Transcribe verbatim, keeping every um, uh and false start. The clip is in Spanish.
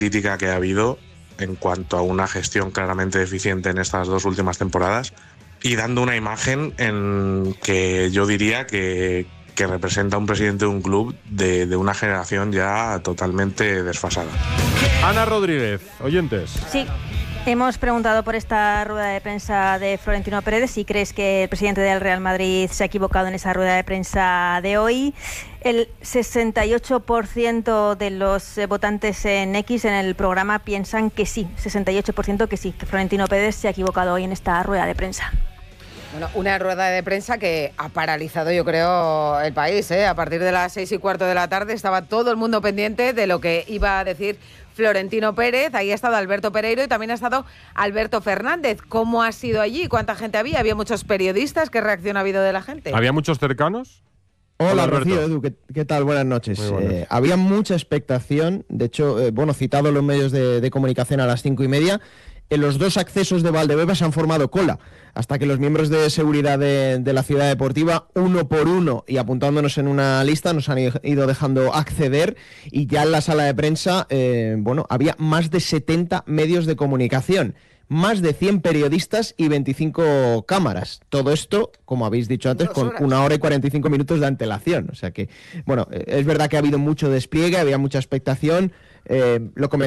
crítica que ha habido en cuanto a una gestión claramente deficiente en estas dos últimas temporadas y dando una imagen en que yo diría que, que representa a un presidente de un club de, de una generación ya totalmente desfasada. Ana Rodríguez, oyentes. Sí. Hemos preguntado por esta rueda de prensa de Florentino Pérez si crees que el presidente del Real Madrid se ha equivocado en esa rueda de prensa de hoy. El sesenta y ocho por ciento de los votantes en X en el programa piensan que sí, sesenta y ocho por ciento que sí, que Florentino Pérez se ha equivocado hoy en esta rueda de prensa. Bueno, una rueda de prensa que ha paralizado, yo creo, el país, ¿eh? A partir de las seis y cuarto de la tarde estaba todo el mundo pendiente de lo que iba a decir Florentino Pérez. Ahí ha estado Alberto Pereiro y también ha estado Alberto Fernández. ¿Cómo ha sido allí? ¿Cuánta gente había? ¿Había muchos periodistas? ¿Qué reacción ha habido de la gente? ¿Había muchos cercanos? Hola, Hola Rocío, Edu, ¿qué, qué tal? Buenas noches. buenas. Eh, había mucha expectación, de hecho, eh, bueno, citado en los medios de, de comunicación a las cinco y media, en los dos accesos de Valdebebas se han formado cola, hasta que los miembros de seguridad de, de la ciudad deportiva, uno por uno y apuntándonos en una lista, nos han ido dejando acceder, y ya en la sala de prensa, eh, bueno, había más de setenta medios de comunicación, más de cien periodistas y veinticinco cámaras. Todo esto, como habéis dicho antes, con una hora y cuarenta y cinco minutos de antelación. O sea que, bueno, es verdad que ha habido mucho despliegue, había mucha expectación. Eh, lo comentaba